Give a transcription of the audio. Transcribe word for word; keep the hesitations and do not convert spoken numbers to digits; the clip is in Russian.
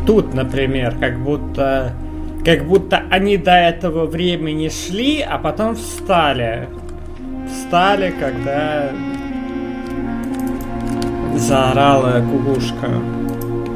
тут, например, как будто... Как будто они до этого времени шли, а потом встали. Встали, когда заорала кукушка.